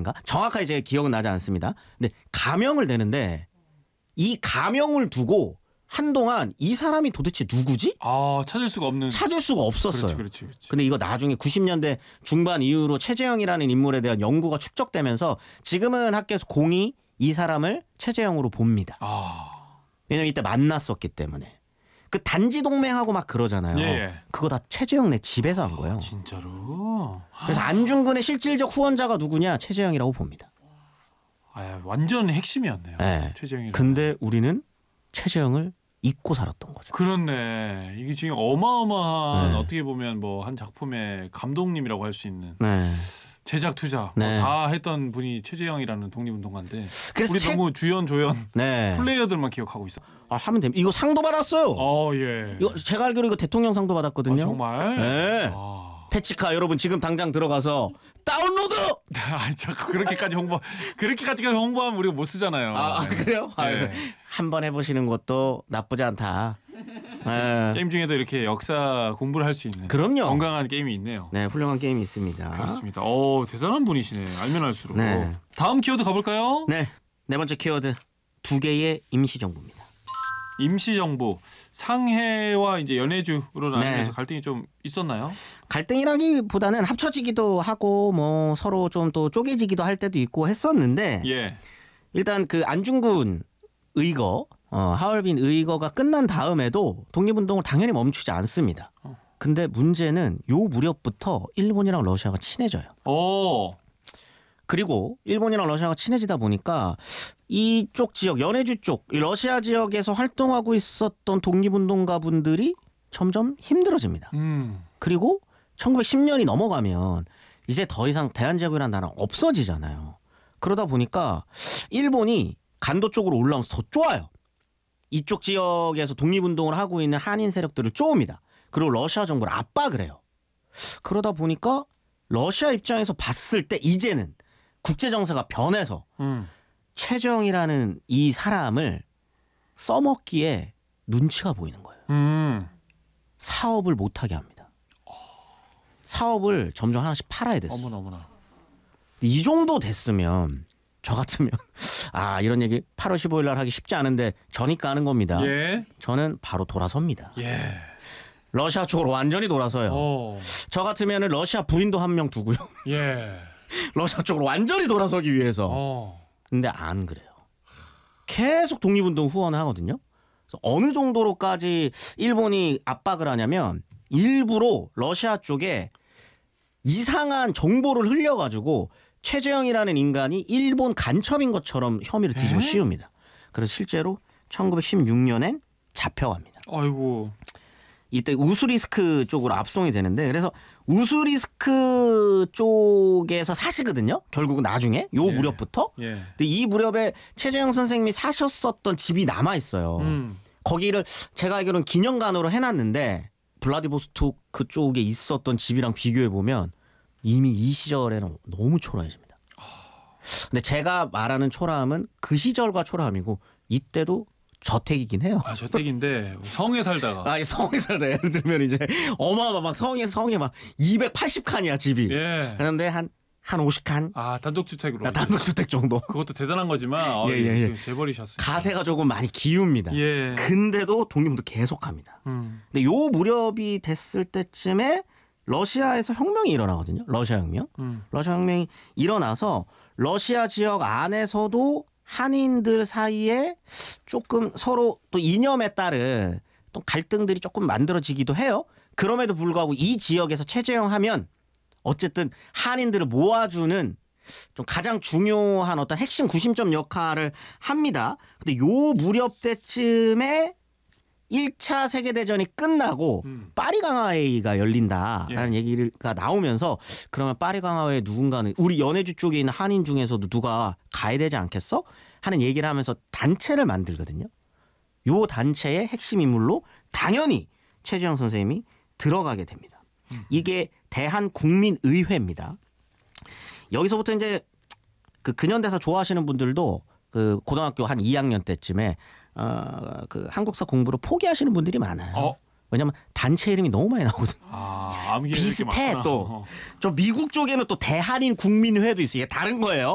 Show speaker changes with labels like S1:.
S1: 아닌가? 정확하게 제 기억은 나지 않습니다. 근데 가명을 내는데 이 가명을 두고 한동안 이 사람이 도대체 누구지?
S2: 찾을 수가
S1: 없었어요.
S2: 그렇지.
S1: 근데 이거 나중에 90년대 중반 이후로 최재형이라는 인물에 대한 연구가 축적되면서 지금은 학교에서 공이 이 사람을 최재형으로 봅니다. 왜냐면 이때 만났었기 때문에. 그 단지 동맹하고 막 그러잖아요.
S2: 예.
S1: 그거 다 최재형 집에서 한 거예요.
S2: 진짜로?
S1: 그래서 안중근의 실질적 후원자가 누구냐? 최재형이라고 봅니다.
S2: 완전 핵심이었네요.
S1: 네.
S2: 최재형이.
S1: 근데 우리는 최재형을 잊고 살았던 거죠.
S2: 그렇네. 이게 지금 어마어마한
S1: 네.
S2: 어떻게 보면 뭐 한 작품의 감독님이라고 할 수 있는
S1: 네.
S2: 제작 투자
S1: 네.
S2: 다 했던 분이 최재형이라는 독립운동가인데
S1: 그래서
S2: 우리 너무 주연 조연
S1: 네.
S2: 플레이어들만 기억하고 있어.
S1: 하면 됩니다. 이거 상도 받았어요.
S2: 예.
S1: 이거 제가 알기로 이거 대통령 상도 받았거든요.
S2: 정말?
S1: 네. 패치카 여러분 지금 당장 들어가서 다운로드.
S2: 자꾸 그렇게까지 홍보하면 우리가 못 쓰잖아요.
S1: 그래요?
S2: 네.
S1: 한번 해보시는 것도 나쁘지 않다. 네.
S2: 게임 중에도 이렇게 역사 공부를 할 수 있는
S1: 그럼요.
S2: 건강한 게임이 있네요.
S1: 네, 훌륭한 게임이 있습니다.
S2: 그렇습니다. 대단한 분이시네. 알면 알수록.
S1: 네.
S2: 다음 키워드 가볼까요?
S1: 네, 네 번째 키워드 2개의 임시정부입니다.
S2: 임시정부. 상해와 이제 연해주로 나뉘면서
S1: 네.
S2: 갈등이 좀 있었나요?
S1: 갈등이라기보다는 합쳐지기도 하고 뭐 서로 좀 또 쪼개지기도 할 때도 있고 했었는데
S2: 예.
S1: 일단 그 안중근 의거, 하얼빈 의거가 끝난 다음에도 독립운동을 당연히 멈추지 않습니다. 근데 문제는 요 무렵부터 일본이랑 러시아가 친해져요. 그리고 일본이랑 러시아가 친해지다 보니까 이쪽 지역, 연해주 쪽, 러시아 지역에서 활동하고 있었던 독립운동가분들이 점점 힘들어집니다. 그리고 1910년이 넘어가면 이제 더 이상 대한제국이라는 나라는 없어지잖아요. 그러다 보니까 일본이 간도 쪽으로 올라오면서 더 쪼아요. 이쪽 지역에서 독립운동을 하고 있는 한인 세력들을 쪼읍니다. 그리고 러시아 정부를 압박을 해요. 그러다 보니까 러시아 입장에서 봤을 때 이제는 국제정세가 변해서 최재형이라는 이 사람을 써먹기에 눈치가 보이는 거예요. 사업을 못하게 합니다. 사업을 점점 하나씩 팔아야 됐어요.
S2: 어머나.
S1: 이 정도 됐으면 저 같으면 이런 얘기 8월 15일 날 하기 쉽지 않은데 저니까 하는 겁니다.
S2: 예.
S1: 저는 바로 돌아섭니다.
S2: 예.
S1: 러시아 쪽으로 완전히 돌아서요. 저 같으면 러시아 부인도 한 명 두고요.
S2: 예.
S1: 러시아 쪽으로 완전히 돌아서기 위해서. 근데 안 그래요. 계속 독립운동 후원을 하거든요. 그래서 어느 정도로까지 일본이 압박을 하냐면 일부러 러시아 쪽에 이상한 정보를 흘려가지고 최재형이라는 인간이 일본 간첩인 것처럼 혐의를 뒤집어 씌웁니다. 그래서 실제로 1916년엔 잡혀갑니다.
S2: 아이고.
S1: 이때 우스리스크 쪽으로 압송이 되는데 그래서 우스리스크 쪽에서 사시거든요. 결국은 나중에 요 무렵부터. 근데 이 무렵에 최재형 선생님이 사셨었던 집이 남아 있어요. 거기를 제가 알기로는 기념관으로 해놨는데 블라디보스토크 쪽에 있었던 집이랑 비교해 보면 이미 이 시절에는 너무 초라해집니다. 근데 제가 말하는 초라함은 그 시절과 초라함이고 이때도 저택이긴 해요.
S2: 저택인데 성에 살다가.
S1: 성에 살다 예를 들면 이제 어마어마 막 성에 막 280칸이야 집이. 그런데 한 50칸.
S2: 단독주택으로.
S1: 단독주택 정도.
S2: 그것도 대단한 거지만 재벌이셨어요.
S1: 가세가 조금 많이 기웁니다. 근데도 독립운동 계속합니다. 근데 요 무렵이 됐을 때쯤에 러시아에서 혁명이 일어나거든요. 러시아 혁명. 러시아 혁명이 일어나서 러시아 지역 안에서도 한인들 사이에 조금 서로 또 이념에 따른 또 갈등들이 조금 만들어지기도 해요. 그럼에도 불구하고 이 지역에서 최재형 하면 어쨌든 한인들을 모아주는 좀 가장 중요한 어떤 핵심 구심점 역할을 합니다. 근데 요 무렵 때쯤에 1차 세계대전이 끝나고 파리 강화회의가 열린다라는 얘기가 나오면서 그러면 파리 강화회에 누군가는 우리 연해주 쪽에 있는 한인 중에서도 누가 가야 되지 않겠어? 하는 얘기를 하면서 단체를 만들거든요. 요 단체의 핵심 인물로 당연히 최재형 선생님이 들어가게 됩니다. 이게 대한국민의회입니다. 여기서부터 이제 그 근현대사 좋아하시는 분들도 그 고등학교 한 2학년 때쯤에 그 한국사 공부를 포기하시는 분들이 많아요. 왜냐면 단체 이름이 너무 많이 나오거든요. 비슷해 또. 저 미국 쪽에는 또 대한인 국민회도 있어요. 이게 다른 거예요.